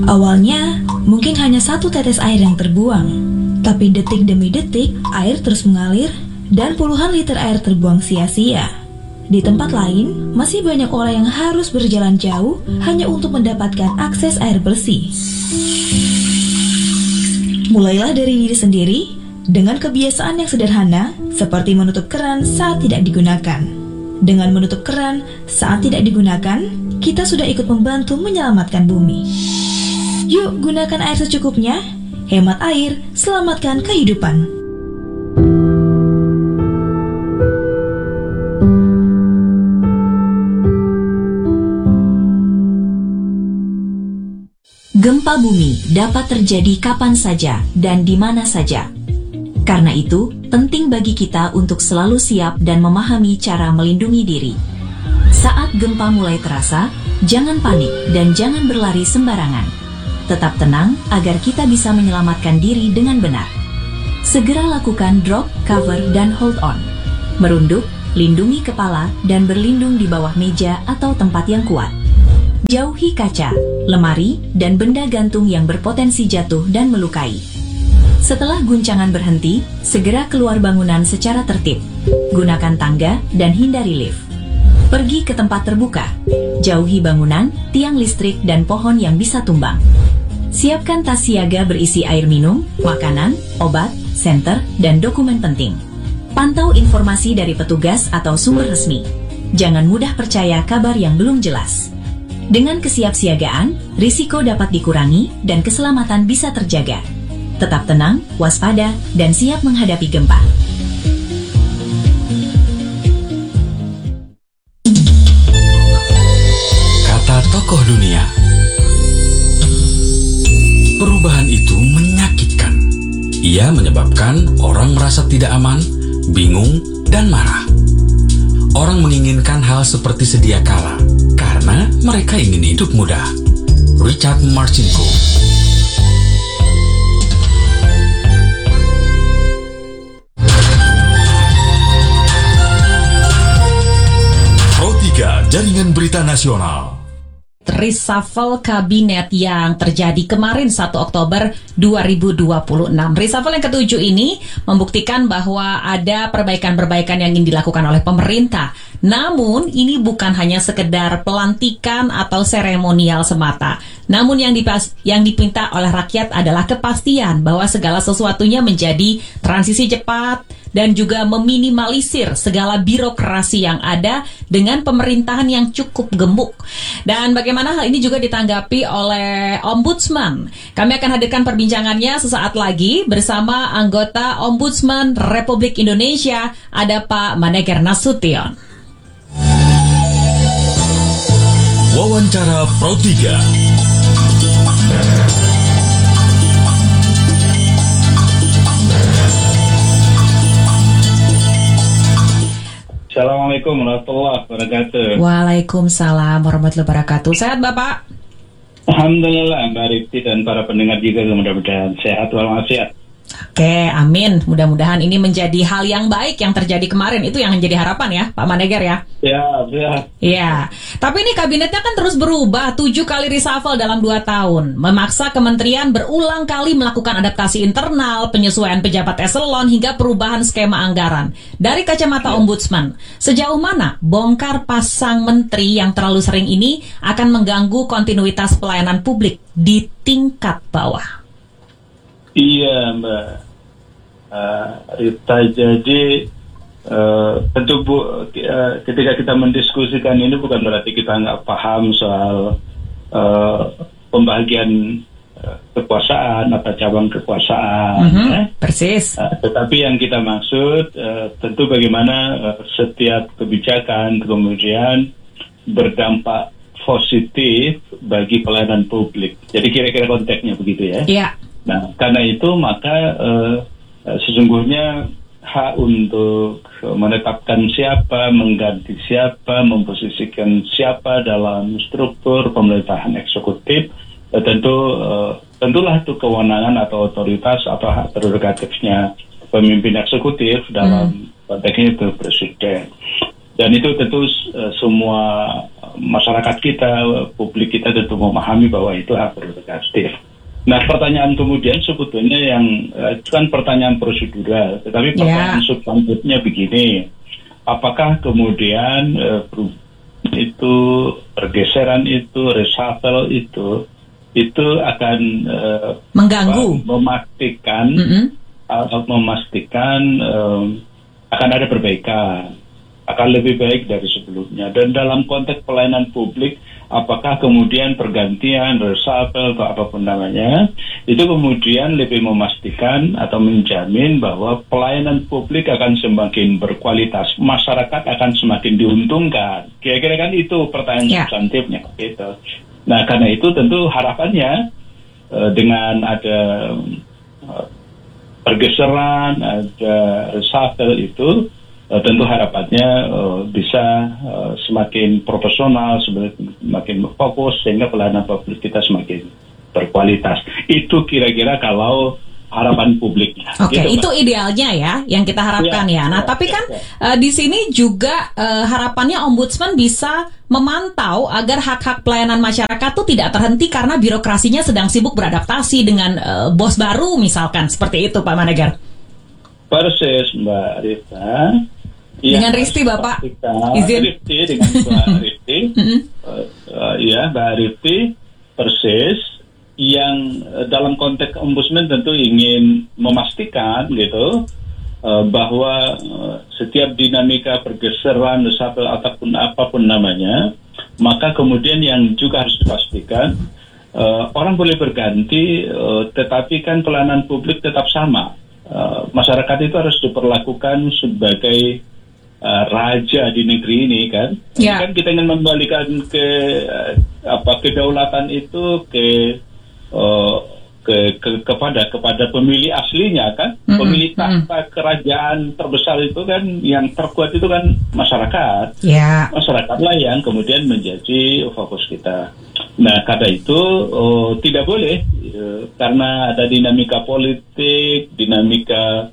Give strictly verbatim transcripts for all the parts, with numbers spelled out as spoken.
Awalnya, mungkin hanya satu tetes air yang terbuang, tapi detik demi detik, air terus mengalir dan puluhan liter air terbuang sia-sia. Di tempat lain, masih banyak orang yang harus berjalan jauh hanya untuk mendapatkan akses air bersih. Mulailah dari diri sendiri dengan kebiasaan yang sederhana, seperti menutup keran saat tidak digunakan. Dengan menutup keran saat tidak digunakan, kita sudah ikut membantu menyelamatkan bumi. Yuk gunakan air secukupnya, hemat air, selamatkan kehidupan. Gempa bumi dapat terjadi kapan saja dan di mana saja. Karena itu, penting bagi kita untuk selalu siap dan memahami cara melindungi diri. Saat gempa mulai terasa, jangan panik dan jangan berlari sembarangan. Tetap tenang agar kita bisa menyelamatkan diri dengan benar. Segera lakukan drop, cover, dan hold on. Merunduk, lindungi kepala, dan berlindung di bawah meja atau tempat yang kuat. Jauhi kaca, lemari, dan benda gantung yang berpotensi jatuh dan melukai. Setelah guncangan berhenti, segera keluar bangunan secara tertib. Gunakan tangga dan hindari lift. Pergi ke tempat terbuka. Jauhi bangunan, tiang listrik, dan pohon yang bisa tumbang. Siapkan tas siaga berisi air minum, makanan, obat, senter, dan dokumen penting. Pantau informasi dari petugas atau sumber resmi. Jangan mudah percaya kabar yang belum jelas. Dengan kesiapsiagaan, risiko dapat dikurangi dan keselamatan bisa terjaga. Tetap tenang, waspada, dan siap menghadapi gempa. Kata tokoh dunia, perubahan itu menyakitkan. Ia menyebabkan orang merasa tidak aman, bingung, dan marah. Orang menginginkan hal seperti sedia kala, karena mereka ingin hidup mudah. Richard Marcinko. Pro tiga Jaringan Berita Nasional. Reshuffle kabinet yang terjadi kemarin satu Oktober dua ribu dua puluh enam. Reshuffle yang ketujuh ini membuktikan bahwa ada perbaikan-perbaikan yang ingin dilakukan oleh pemerintah. Namun ini bukan hanya sekedar pelantikan atau seremonial semata. Namun yang dipas, yang dipinta oleh rakyat adalah kepastian bahwa segala sesuatunya menjadi transisi cepat dan juga meminimalisir segala birokrasi yang ada dengan pemerintahan yang cukup gemuk. Dan bagaimana hal ini juga ditanggapi oleh Ombudsman. Kami akan hadirkan perbincangannya sesaat lagi bersama anggota Ombudsman Republik Indonesia, ada Pak Maneger Nasution. Wawancara Pro tiga. Assalamualaikum warahmatullahi wabarakatuh. Waalaikumsalam warahmatullahi wabarakatuh. Sehat Bapak? Alhamdulillah Mbak Rifti dan para pendengar juga mudah-mudahan sehat walafiat. Oke, amin. Mudah-mudahan ini menjadi hal yang baik yang terjadi kemarin. Itu yang menjadi harapan ya, Pak Maneger ya? Ya, ya. Ya, tapi ini kabinetnya kan terus berubah. Tujuh kali reshuffle dalam dua tahun. Memaksa kementerian berulang kali melakukan adaptasi internal, penyesuaian pejabat eselon, hingga perubahan skema anggaran. Dari kacamata ya. Ombudsman, sejauh mana bongkar pasang menteri yang terlalu sering ini akan mengganggu kontinuitas pelayanan publik di tingkat bawah? Iya Mbak uh, Rita, jadi uh, tentu bu, uh, ketika kita mendiskusikan ini bukan berarti kita nggak paham soal uh, pembagian uh, kekuasaan atau cabang kekuasaan, mm-hmm, ya. Persis. Uh, tetapi yang kita maksud uh, tentu bagaimana uh, setiap kebijakan kemudian berdampak positif bagi pelayanan publik. Jadi kira-kira konteksnya begitu ya. Iya. Yeah. Nah, karena itu maka uh, sesungguhnya hak untuk menetapkan siapa, mengganti siapa, memposisikan siapa dalam struktur pemerintahan eksekutif, uh, tentu uh, tentulah itu kewenangan atau otoritas atau hak prerogatifnya pemimpin eksekutif dalam hmm. konteksnya itu presiden. Dan itu tentu uh, semua masyarakat kita, publik kita tentu memahami bahwa itu hak prerogatif yudikatif. Nah, pertanyaan kemudian sebetulnya yang uh, itu kan pertanyaan prosedural, tetapi pertanyaan yeah. substantifnya begini, apakah kemudian uh, itu pergeseran itu, reshuffle itu, itu akan uh, mengganggu, apa, memastikan, mm-hmm. uh, memastikan um, akan ada perbaikan, akan lebih baik dari sebelumnya. Dan dalam konteks pelayanan publik, apakah kemudian pergantian, reshuffle atau apapun namanya, itu kemudian lebih memastikan atau menjamin bahwa pelayanan publik akan semakin berkualitas, masyarakat akan semakin diuntungkan. Kira-kira kan itu pertanyaan yeah. substantifnya. Gitu. Nah, karena itu tentu harapannya uh, dengan ada uh, pergeseran, ada reshuffle itu, Uh, tentu harapannya uh, bisa uh, semakin profesional, semakin fokus sehingga pelayanan publik kita semakin berkualitas. Itu kira-kira kalau harapan publiknya. Oke, okay, gitu, itu Pak. Idealnya ya, yang kita harapkan ya. ya. Nah, ya, tapi kan ya. Uh, di sini juga uh, harapannya Ombudsman bisa memantau agar hak-hak pelayanan masyarakat itu tidak terhenti karena birokrasinya sedang sibuk beradaptasi dengan uh, bos baru misalkan, seperti itu Pak Manegar. Persis Mbak Rita. Ya, dengan Risti Bapak kita, izin Risti dengan Mbak Risti uh, uh, ya Mbak Risti persis yang uh, dalam konteks ombudsman tentu ingin memastikan gitu uh, bahwa uh, setiap dinamika pergeseran reshuffle ataupun apapun namanya, maka kemudian yang juga harus dipastikan uh, orang boleh berganti uh, tetapi kan pelayanan publik tetap sama. Uh, masyarakat itu harus diperlakukan sebagai Uh, raja di negeri ini kan, yeah. kan kita ingin membalikan ke uh, apa kedaulatan itu ke, uh, ke ke kepada kepada pemilih aslinya kan, mm-hmm. pemilih tahta mm-hmm. kerajaan terbesar itu kan, yang terkuat itu kan masyarakat, yeah. masyarakatlah yang kemudian menjadi fokus kita. Nah, karena itu uh, tidak boleh uh, karena ada dinamika politik, dinamika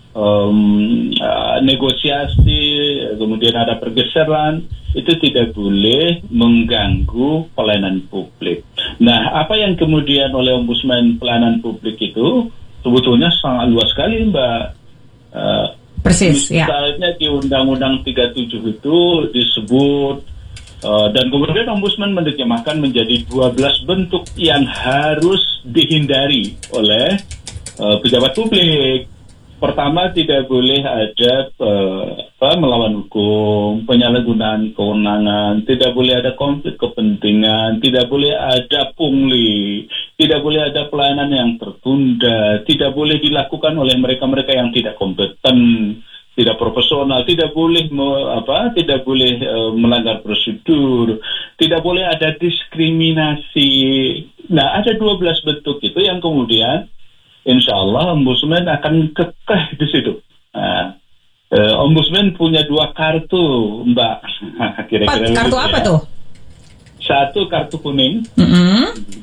Um, uh, negosiasi, kemudian ada pergeseran, itu tidak boleh mengganggu pelayanan publik. Nah, apa yang kemudian oleh Ombudsman pelayanan publik itu sebetulnya sangat luas sekali, Mbak. Uh, Persis, misalnya ya. Misalnya di Undang-Undang tiga puluh tujuh itu disebut, uh, dan kemudian Ombudsman menerjemahkan menjadi dua belas bentuk yang harus dihindari oleh uh, pejabat publik. Pertama, tidak boleh ada uh, apa, melawan hukum, penyalahgunaan kewenangan, tidak boleh ada konflik kepentingan, tidak boleh ada pungli, tidak boleh ada pelayanan yang tertunda, tidak boleh dilakukan oleh mereka-mereka yang tidak kompeten, tidak profesional, tidak boleh me, apa, tidak boleh uh, melanggar prosedur, tidak boleh ada diskriminasi. Nah, ada dua belas bentuk itu yang kemudian insya Allah Ombudsman akan kekeh di situ. Nah, eh, Ombudsman punya dua kartu, Mbak. Kira-kira kartu apa ya. tuh? Satu kartu kuning, mm-hmm.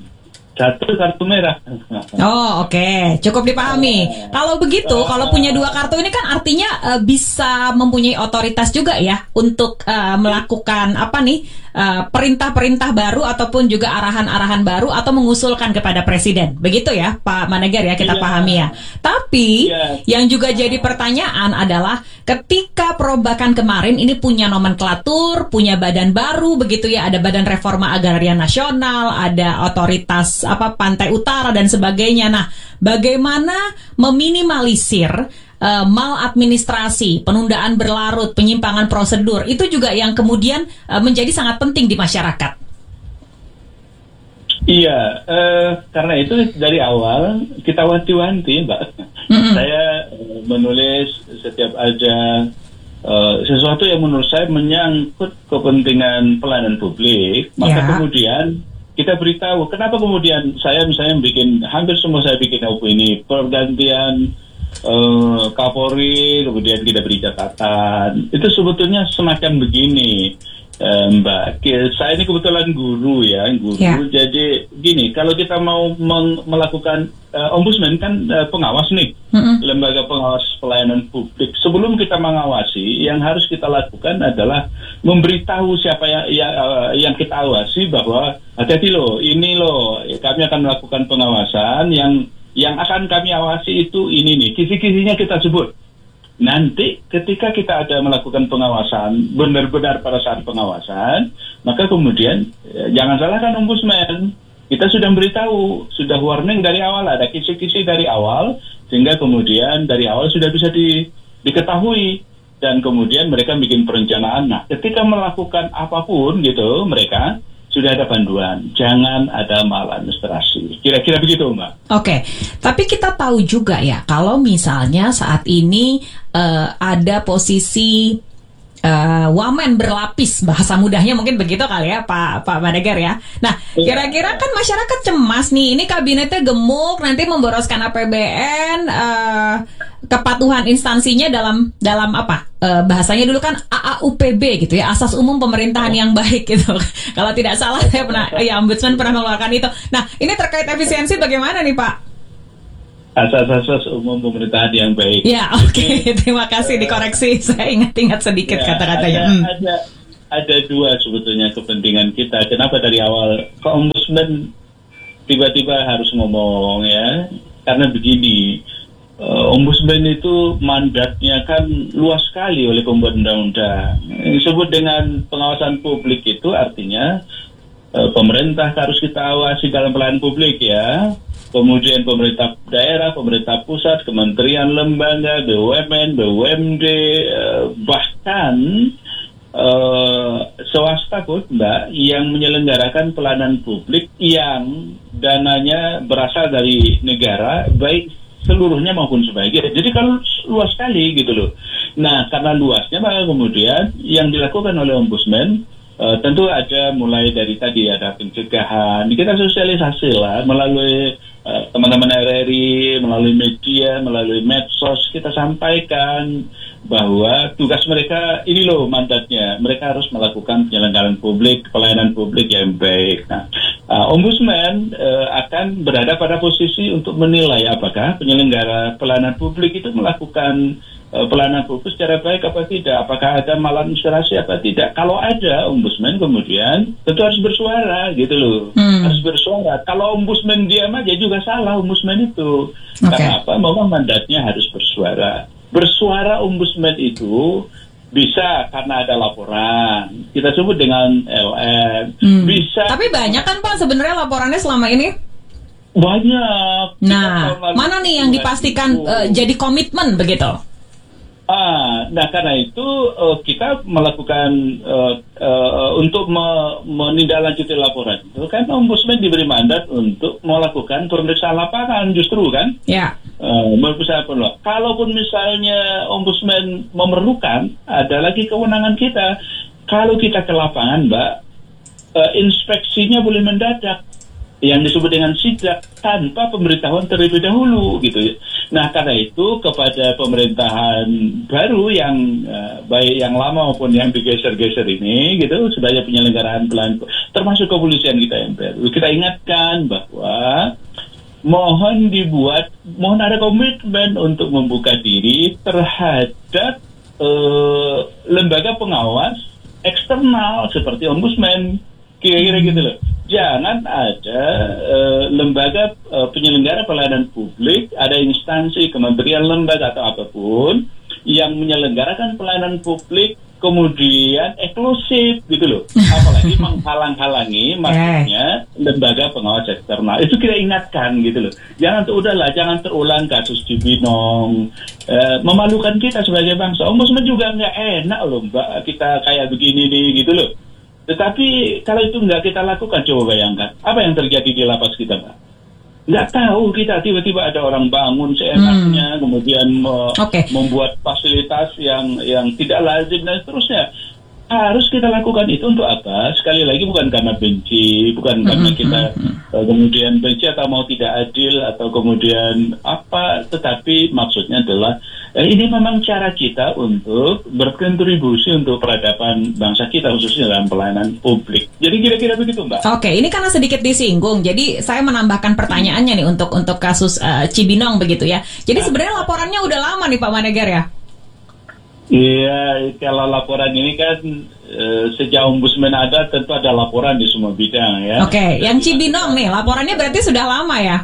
satu kartu merah. Oh, oke, okay. Cukup dipahami. Uh, kalau begitu, uh, kalau punya dua kartu ini kan artinya uh, bisa mempunyai otoritas juga ya untuk uh, melakukan apa nih uh, perintah-perintah baru ataupun juga arahan-arahan baru atau mengusulkan kepada presiden. Begitu ya, Pak Manegar ya, kita yeah. pahami ya. Tapi yeah. yang juga jadi pertanyaan adalah ketika perombakan kemarin ini punya nomenklatur, punya badan baru begitu ya, ada Badan Reforma Agraria Nasional, ada otoritas apa Pantai Utara dan sebagainya. Nah, bagaimana meminimalisir uh, maladministrasi, penundaan berlarut, penyimpangan prosedur, itu juga yang kemudian uh, menjadi sangat penting di masyarakat. Iya, uh, karena itu dari awal kita wanti-wanti, Mbak. Mm-hmm. Saya uh, menulis setiap ada uh, sesuatu yang menurut saya menyangkut kepentingan pelayanan publik, maka yeah. kemudian kita beritahu. Kenapa kemudian saya misalnya bikin, hampir semua saya bikin opini, pergantian uh, Kapolri, kemudian kita beri catatan. Itu sebetulnya semacam begini. uh, Mbak. Saya ini kebetulan guru ya, guru. Ya. Jadi gini, kalau kita mau meng- melakukan uh, ombudsman kan uh, pengawas nih, mm-hmm. lembaga pengawas pelayanan publik. Sebelum kita mengawasi, yang harus kita lakukan adalah memberitahu siapa yang yang, uh, yang kita awasi bahwa hati-hati loh, ini loh, kami akan melakukan pengawasan yang yang akan kami awasi itu ini nih, kisi-kisinya kita sebut. Nanti ketika kita ada melakukan pengawasan, benar-benar pada saat pengawasan, maka kemudian eh, jangan salahkan ombudsman. Kita sudah beritahu, sudah warning dari awal, ada kisi-kisi dari awal, sehingga kemudian dari awal sudah bisa di, diketahui, dan kemudian mereka bikin perencanaan. Nah, ketika melakukan apapun gitu, mereka sudah ada panduan, jangan ada maladministrasi. Kira-kira begitu, Mbak. Oke, tapi kita tahu juga ya, kalau misalnya saat ini uh, ada posisi uh, wamen berlapis, bahasa mudahnya mungkin begitu kali ya, Pak Pak Madagar ya. Nah, kira-kira kan masyarakat cemas nih, ini kabinetnya gemuk, nanti memboroskan A P B N, uh, kepatuhan instansinya dalam dalam apa? Uh, bahasanya dulu kan A A U P B gitu ya, asas umum pemerintahan yang baik gitu. Kalau tidak salah saya pernah, ya ombudsman pernah mengeluarkan itu. Nah, ini terkait efisiensi bagaimana nih Pak? Asas-asas umum pemerintahan yang baik. Ya, oke. Okay. Terima kasih dikoreksi. Saya ingat-ingat sedikit ya, kata-katanya. Ada, hmm. ada ada dua sebetulnya kepentingan kita. Kenapa dari awal ke ombudsman tiba-tiba harus ngomong ya? Karena begini. Uh, ombudsman itu mandatnya kan luas sekali oleh pembuat undang-undang. Disebut dengan pengawasan publik itu artinya uh, pemerintah harus kita awasi dalam pelayanan publik ya. Kemudian pemerintah daerah, pemerintah pusat, kementerian, lembaga, B U M N, B U M D, uh, bahkan uh, swasta pun Mbak yang menyelenggarakan pelayanan publik yang dananya berasal dari negara, baik seluruhnya maupun sebagian. Jadi kalau luas sekali gitu loh. Nah, karena luasnya maka kemudian yang dilakukan oleh ombudsman uh, tentu ada mulai dari tadi ada pencegahan. Kita sosialisasi lah melalui uh, teman-teman R R I, melalui media, melalui medsos, kita sampaikan bahwa tugas mereka ini loh mandatnya. Mereka harus melakukan penyelenggaraan publik, pelayanan publik yang baik. Nah, uh, ombudsman uh, akan berada pada posisi untuk menilai apakah penyelenggara pelayanan publik itu melakukan uh, pelayanan publik secara baik apa tidak, apakah ada maladministrasi apa tidak. Kalau ada, ombudsman kemudian tentu harus bersuara gitu loh. Hmm. Harus bersuara. Kalau ombudsman diam aja juga salah ombudsman itu. Okay. Karena apa? Memang mandatnya harus bersuara. Bersuara ombudsman itu bisa karena ada laporan, kita sebut dengan L M. Hmm. Bisa. Tapi banyak kan Pak sebenarnya laporannya selama ini? Banyak. Nah, mana nih yang dipastikan uh, jadi komitmen begitu? Ah, nah karena itu uh, kita melakukan uh, uh, untuk me- menindaklanjuti laporan itu kan ombudsman diberi mandat untuk melakukan pemeriksaan lapangan justru kan? Ya. Uh, Kalaupun misalnya ombudsman memerlukan, ada lagi kewenangan kita. Kalau kita ke lapangan, Mbak, uh, inspeksinya boleh mendadak, yang disebut dengan sidak tanpa pemberitahuan terlebih dahulu, gitu. Nah, karena itu kepada pemerintahan baru yang uh, baik yang lama maupun yang digeser-geser ini, gitu, sebagai penyelenggaraan pelayanan, termasuk kepolisian kita yang baru, kita ingatkan bahwa mohon dibuat, mohon ada komitmen untuk membuka diri terhadap uh, lembaga pengawas eksternal seperti ombudsman, kira-kira gitu loh. Jangan ada uh, lembaga uh, penyelenggara pelayanan publik, ada instansi, kementerian, lembaga atau apapun yang menyelenggarakan pelayanan publik kemudian eksklusif gitu loh, apalagi menghalang-halangi maksudnya lembaga pengawas eksternal. Itu kita ingatkan gitu loh. Jangan udahlah, jangan terulang kasus Cibinong, e, memalukan kita sebagai bangsa. Ombudsman juga nggak enak loh Mbak, kita kayak begini nih gitu loh. Tetapi kalau itu nggak kita lakukan, coba bayangkan apa yang terjadi di lapas kita Mbak. Nggak tahu kita, tiba-tiba ada orang bangun seenaknya, hmm. kemudian me- okay. membuat fasilitas yang yang tidak lazim dan seterusnya. Harus kita lakukan itu untuk apa? Sekali lagi bukan karena benci, bukan hmm. karena kita uh, kemudian benci atau mau tidak adil atau kemudian apa, tetapi maksudnya adalah Eh, ini memang cara kita untuk berkontribusi untuk peradaban bangsa kita, khususnya dalam pelayanan publik. Jadi kira-kira begitu, Mbak. Oke, ini karena sedikit disinggung, jadi saya menambahkan pertanyaannya nih untuk untuk kasus uh, Cibinong begitu ya. Jadi sebenarnya laporannya udah lama nih Pak Manegar ya? Iya, kalau laporan ini kan e, sejak ombudsman ada tentu ada laporan di semua bidang ya. Oke, yang Cibinong nih laporannya berarti sudah lama ya?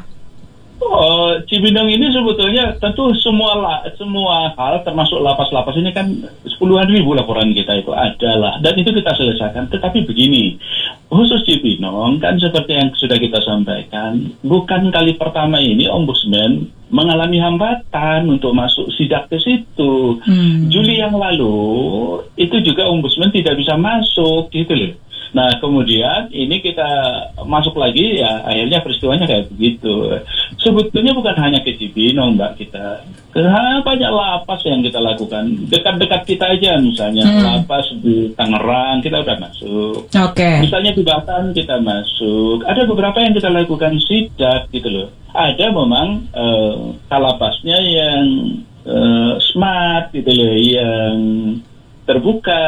Oh, Cibinong ini sebetulnya tentu semua la, semua hal termasuk lapas-lapas ini kan sepuluhan ribu laporan kita itu adalah, dan itu kita selesaikan. Tetapi begini, khusus Cibinong kan seperti yang sudah kita sampaikan, bukan kali pertama ini ombudsman mengalami hambatan untuk masuk sidak ke situ. Hmm. Juli yang lalu itu juga ombudsman tidak bisa masuk gitu loh. Nah kemudian ini kita masuk lagi ya, akhirnya peristiwanya kayak begitu. Sebetulnya bukan hanya ke Cibinong Mbak, kita ke banyak lapas yang kita lakukan dekat-dekat kita aja, misalnya hmm. lapas di Tangerang kita udah masuk. Okay. Misalnya di Batam kita masuk. Ada beberapa yang kita lakukan sidak gitu loh. Ada memang uh, kalapasnya yang uh, smart gitu loh, yang terbuka,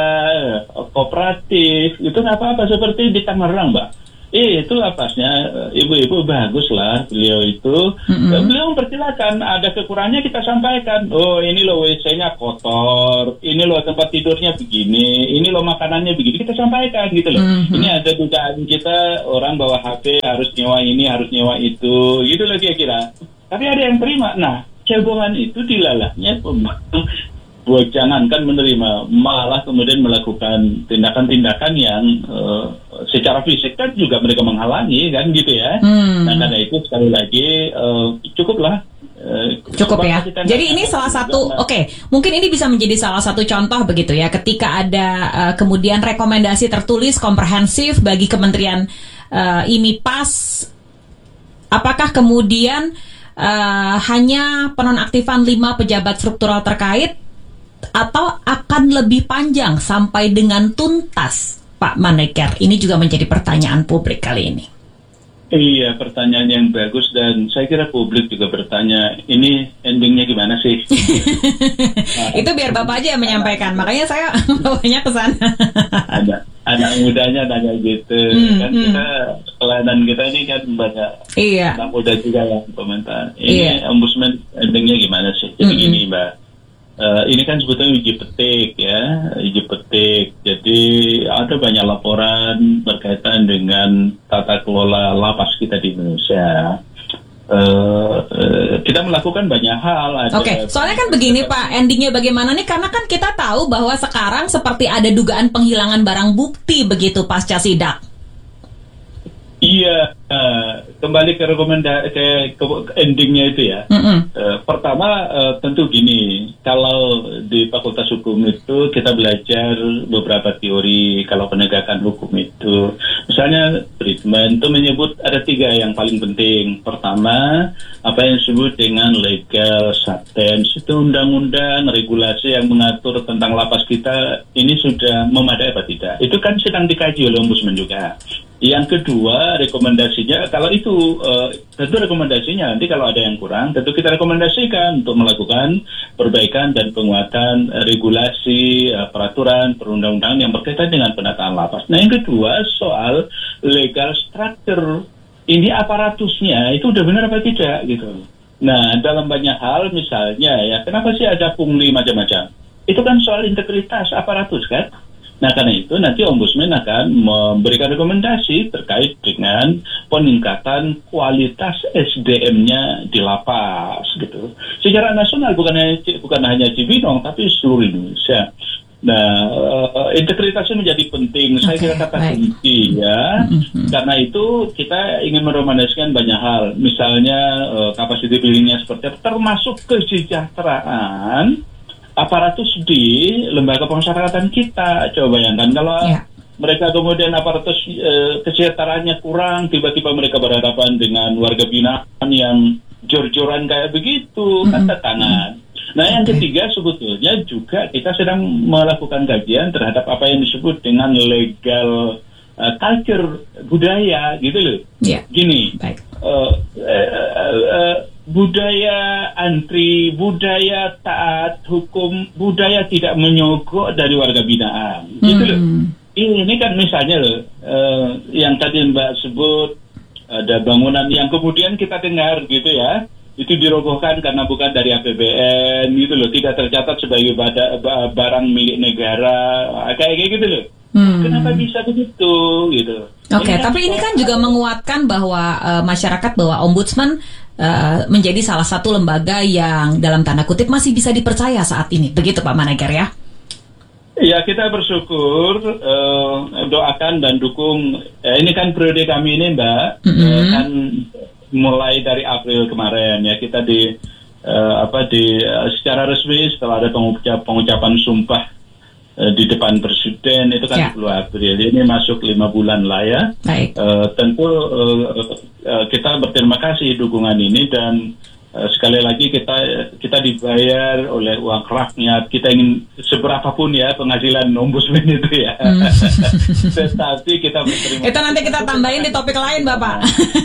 kooperatif, itu nggak apa-apa, seperti di Tangerang, Mbak. Eh, itu lapasnya ibu-ibu bagus lah, beliau itu. Mm-hmm. Beliau mempersilakan, ada kekurangannya kita sampaikan. Oh, ini loh W C-nya kotor, ini loh tempat tidurnya begini, ini loh makanannya begini, kita sampaikan gitu loh. Mm-hmm. Ini ada dugaan kita, orang bawa H P harus nyewa ini, harus nyewa itu, gitu loh kira-kira. Tapi ada yang terima. Nah, cebohan itu dilalahnya buat jangankan menerima, malah kemudian melakukan tindakan-tindakan yang uh, secara fisik kan juga mereka menghalangi kan gitu ya. Hmm. Nah karena itu sekali lagi uh, cukuplah. Uh, Cukup ya. Jadi ini salah satu, oke, okay, mungkin ini bisa menjadi salah satu contoh begitu ya. Ketika ada uh, kemudian rekomendasi tertulis komprehensif bagi Kementerian uh, IMIPAS, apakah kemudian uh, hanya penonaktifan lima pejabat struktural terkait, atau akan lebih panjang sampai dengan tuntas, Pak Manegar? Ini juga menjadi pertanyaan publik kali ini. Iya, pertanyaan yang bagus, dan saya kira publik juga bertanya, ini endingnya gimana sih? Nah, itu biar Bapak aja yang menyampaikan, makanya saya bawanya ke sana. Ada anak mudanya nanya gitu, hmm, kan hmm. kita pelayanan kita ini kan banyak iya. anak muda juga yang komentar. Ini iya. ombudsman endingnya gimana sih? Jadi hmm, gini, Mbak. Uh, ini kan sebetulnya uji petik ya, uji petik. Jadi ada banyak laporan berkaitan dengan tata kelola lapas kita di Indonesia. Uh, uh, kita melakukan banyak hal. Oke, okay. Soalnya kan begini Pak, endingnya bagaimana nih? Karena kan kita tahu bahwa sekarang seperti ada dugaan penghilangan barang bukti begitu pasca sidak. Iya, uh, kembali ke rekomendasi ke, ke endingnya itu ya. Mm-hmm. Uh, pertama uh, tentu gini, kalau di Fakultas Hukum itu kita belajar beberapa teori kalau penegakan hukum itu. Misalnya treatment itu menyebut ada tiga yang paling penting. Pertama, apa yang disebut dengan legal substance, itu undang-undang regulasi yang mengatur tentang lapas kita ini sudah memadai apa tidak. Itu kan sedang dikaji oleh ombudsman juga. Yang kedua, rekomendasinya, kalau itu uh, tentu rekomendasinya nanti kalau ada yang kurang, tentu kita rekomendasikan untuk melakukan perbaikan dan penguatan uh, regulasi, uh, peraturan, perundang-undangan yang berkaitan dengan penataan lapas. Nah, yang kedua, soal legal structure, ini aparatusnya itu udah benar apa tidak gitu. Nah, dalam banyak hal misalnya ya, kenapa sih ada pungli macam-macam? Itu kan soal integritas aparatus kan? Nah, karena itu nanti ombudsman akan memberikan rekomendasi terkait dengan peningkatan kualitas S D M-nya di lapas gitu. Secara nasional bukan hanya bukan hanya Cibinong tapi seluruh Indonesia. Nah, uh, integritasnya menjadi penting. Okay, saya kira kata kunci ya. Mm-hmm. Karena itu kita ingin merekomendasikan banyak hal. Misalnya uh, capacity building-nya seperti apa, termasuk kesejahteraan aparatus di lembaga pemasyarakatan kita. Coba bayangkan kalau yeah. mereka kemudian aparatus e, kesejahteraannya kurang, tiba-tiba mereka berhadapan dengan warga binaan yang jor-joran kayak begitu, mm-hmm. kan tekangan. Nah, yang okay. ketiga sebetulnya juga kita sedang melakukan kajian terhadap apa yang disebut dengan legal uh, culture budaya gitu loh. Yeah. Gini, uh, uh, uh, uh, budaya antri, budaya taat hukum, budaya tidak menyogok dari warga binaan. Hmm. Gitu loh. Ini kan misalnya loh, uh, yang tadi Mbak sebut, ada bangunan yang kemudian kita dengar gitu ya, itu dirobohkan karena bukan dari A P B N gitu loh, tidak tercatat sebagai bada, barang milik negara, kayak kayak gitu loh. Hmm. Kenapa bisa begitu gitu? Oke, okay, tapi ini kan juga menguatkan bahwa uh, masyarakat bahwa ombudsman uh, menjadi salah satu lembaga yang dalam tanda kutip masih bisa dipercaya saat ini. Begitu Pak Manager ya? Ya, kita bersyukur, uh, doakan dan dukung. Eh, ini kan periode kami ini Mbak, mm-hmm. uh, kan mulai dari April kemarin ya, kita di uh, apa di uh, secara resmi setelah ada pengucap, pengucapan sumpah di depan presiden itu kan ya. sepuluh April, ini masuk lima bulan lah ya. Baik. Uh, tentu uh, uh, kita berterima kasih dukungan ini dan uh, sekali lagi kita kita dibayar oleh uang rakyat. Kita ingin seberapapun ya penghasilan ombudsman itu ya. Hmm. Tetapi kita berterima itu nanti kita tambahin di topik lain Bapak.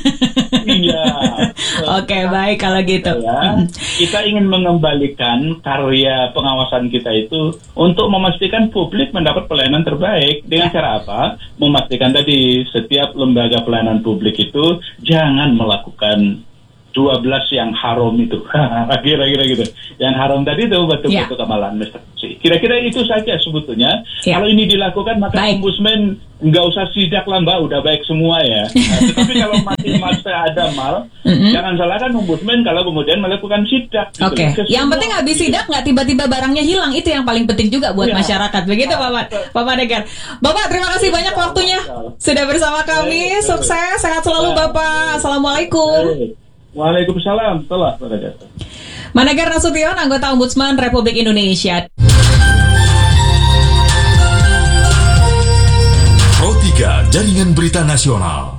Iya. Oke, okay, baik kalau gitu. Ya, kita ingin mengembalikan karya pengawasan kita itu untuk memastikan publik mendapat pelayanan terbaik. Dengan cara apa? Memastikan tadi setiap lembaga pelayanan publik itu jangan melakukan dua belas yang haram itu. Kira-kira gitu. Yang haram tadi itu betul-betul ya. Kemalan administrasi. Kira-kira itu saja sebetulnya. Ya. Kalau ini dilakukan maka baik. Ombudsman nggak usah sidak lah Mbak, udah baik semua ya. Nah, tetapi kalau masih masih ada mal, mm-hmm. jangan salahkan ombudsman kalau kemudian melakukan sidak. Gitu. Oke. Okay. Yang penting habis sidak nggak tiba-tiba barangnya hilang, itu yang paling penting juga buat ya. Masyarakat. Begitu Bapak, Bapak Manager. Bapak terima kasih banyak waktunya sudah bersama kami. Sukses, sehat selalu Bapak. Assalamualaikum. Waalaikumsalam. Telah berada. Manager Nasution, anggota Ombudsman Republik Indonesia. Pro tiga Jaringan Berita Nasional.